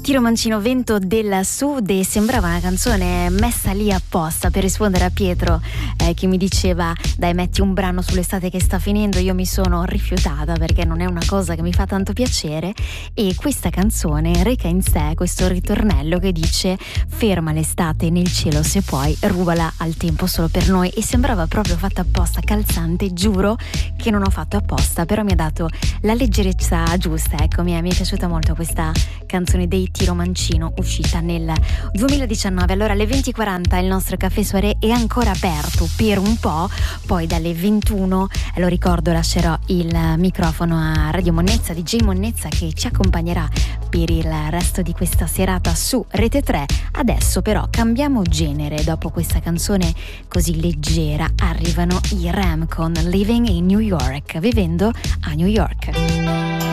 Tiro Mancino, Vento del Sud, e sembrava una canzone messa lì apposta per rispondere a Pietro che mi diceva dai, metti un brano sull'estate che sta finendo. Io mi sono rifiutata perché non è una cosa che mi fa tanto piacere, e questa canzone reca in sé questo ritornello che dice ferma l'estate nel cielo se puoi, rubala al tempo solo per noi, e sembrava proprio fatta apposta, calzante. Giuro che non ho fatto apposta, però mi ha dato la leggerezza giusta. Ecco, mi è piaciuta molto questa canzone dei Tiro Mancino, uscita nel 2019. Allora alle 20:40 il nostro caffè soirée è ancora aperto per un po', poi dalle 21, lo ricordo, lascerò il microfono a Radio Monnezza, DJ Monnezza, che ci accompagnerà per il resto di questa serata su Rete 3. Adesso però cambiamo genere, dopo questa canzone così leggera arrivano i Ram con Living in New York, vivendo a New York.